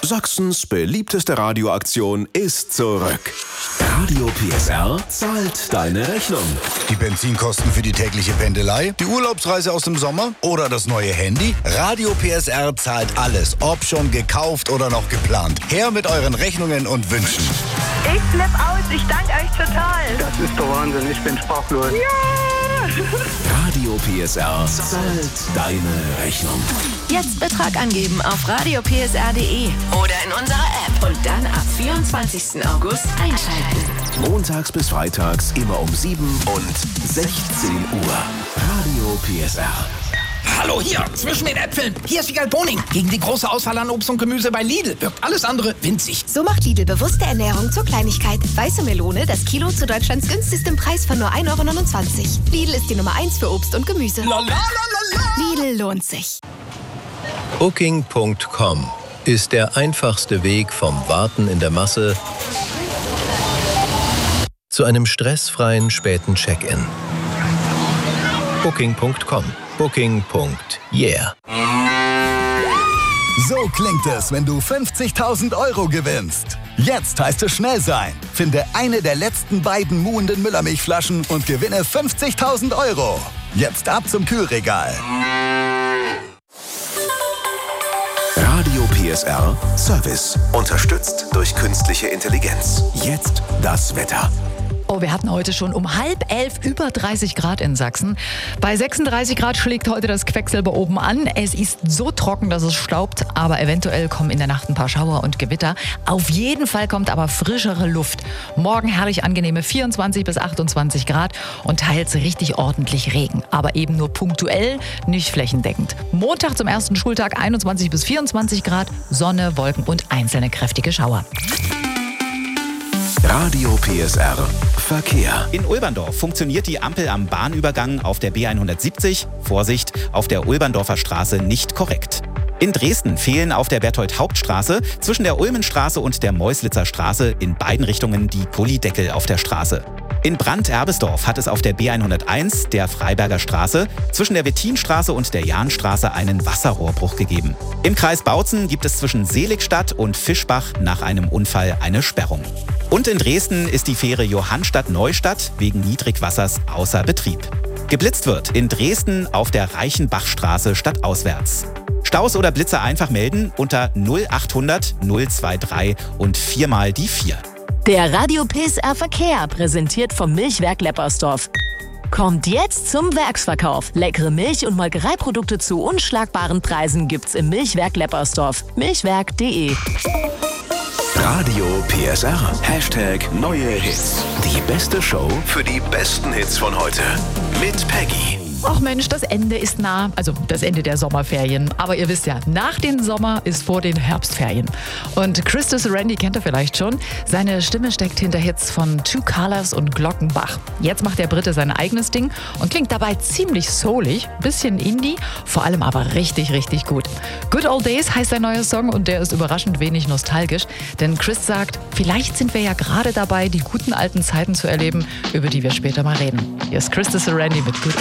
Sachsens beliebteste Radioaktion ist zurück. Radio PSR zahlt deine Rechnung. Die Benzinkosten für die tägliche Pendelei, die Urlaubsreise aus dem Sommer oder das neue Handy? Radio PSR zahlt alles, ob schon gekauft oder noch geplant. Her mit euren Rechnungen und Wünschen. Ich flipp aus, ich danke euch total. Das ist doch Wahnsinn, ich bin sprachlos. Ja! Radio PSR zahlt deine Rechnung. Jetzt Betrag angeben auf radiopsr.de oder in unserer App und dann ab 24. August einschalten. Montags bis freitags immer um 7 und 16 Uhr. Radio PSR. Hallo hier, zwischen den Äpfeln. Hier ist Wiegald Boning. Gegen die große Auswahl an Obst und Gemüse bei Lidl wirkt alles andere winzig. So macht Lidl bewusste Ernährung zur Kleinigkeit. Weiße Melone, das Kilo zu Deutschlands günstigstem Preis von nur 1,29 €. Lidl ist die Nummer 1 für Obst und Gemüse. Lidl lohnt sich. Booking.com ist der einfachste Weg vom Warten in der Masse zu einem stressfreien späten Check-in. Booking.com. Booking.yeah. So klingt es, wenn du 50.000 € gewinnst. Jetzt heißt es schnell sein. Finde eine der letzten beiden muhenden Müllermilchflaschen und gewinne 50.000 €. Jetzt ab zum Kühlregal. Radio PSR Service. Unterstützt durch künstliche Intelligenz. Jetzt das Wetter. Oh, wir hatten heute schon um 10:30 über 30 Grad in Sachsen. Bei 36 Grad schlägt heute das Quecksilber oben an. Es ist so trocken, dass es staubt, aber eventuell kommen in der Nacht ein paar Schauer und Gewitter. Auf jeden Fall kommt aber frischere Luft. Morgen herrlich angenehme 24 bis 28 Grad und teils richtig ordentlich Regen. Aber eben nur punktuell, nicht flächendeckend. Montag zum ersten Schultag 21 bis 24 Grad, Sonne, Wolken und einzelne kräftige Schauer. Radio PSR Verkehr. In Ulberndorf funktioniert die Ampel am Bahnübergang auf der B170, Vorsicht, auf der Ulberndorfer Straße nicht korrekt. In Dresden fehlen auf der Berthold-Hauptstraße zwischen der Ulmenstraße und der Meuslitzer Straße in beiden Richtungen die Gullideckel auf der Straße. In Brandt-Erbesdorf hat es auf der B101, der Freiberger Straße, zwischen der Wettinstraße und der Jahnstraße einen Wasserrohrbruch gegeben. Im Kreis Bautzen gibt es zwischen Seligstadt und Fischbach nach einem Unfall eine Sperrung. Und in Dresden ist die Fähre Johannstadt-Neustadt wegen Niedrigwassers außer Betrieb. Geblitzt wird in Dresden auf der Reichenbachstraße stadtauswärts. Staus oder Blitze einfach melden unter 0800 023 und 4 mal die 4. Der Radio PSR Verkehr, präsentiert vom Milchwerk Leppersdorf. Kommt jetzt zum Werksverkauf. Leckere Milch- und Molkereiprodukte zu unschlagbaren Preisen gibt's im Milchwerk Leppersdorf. Milchwerk.de. Radio PSR. Hashtag neue Hits. Die beste Show für die besten Hits von heute. Mit Peggy. Ach Mensch, das Ende ist nah, also das Ende der Sommerferien. Aber ihr wisst ja, nach den Sommer ist vor den Herbstferien. Und Christus Randy kennt ihr vielleicht schon. Seine Stimme steckt hinter Hits von Two Colors und Glockenbach. Jetzt macht der Brite sein eigenes Ding und klingt dabei ziemlich soulig, bisschen Indie, vor allem aber richtig, richtig gut. Good Old Days heißt sein neuer Song und der ist überraschend wenig nostalgisch. Denn Chris sagt, vielleicht sind wir ja gerade dabei, die guten alten Zeiten zu erleben, über die wir später mal reden. Hier ist Christus Randy mit Good